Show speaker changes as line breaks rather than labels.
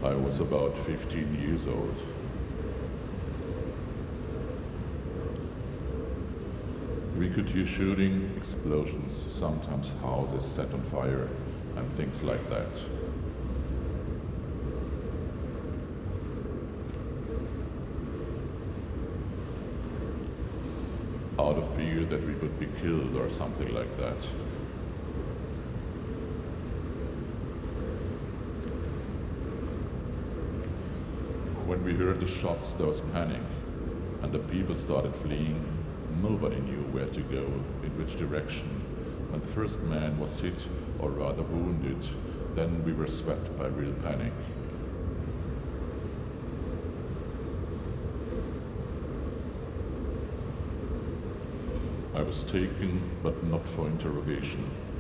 I was about 15 years old. We could hear shooting, explosions, sometimes houses set on fire, and things like that. Out of fear that we would be killed or something like that. When we heard the shots, there was panic, and the people started fleeing. Nobody knew where to go, in which direction. When the first man was hit, or rather wounded, then we were swept by real panic. I was taken, but not for interrogation.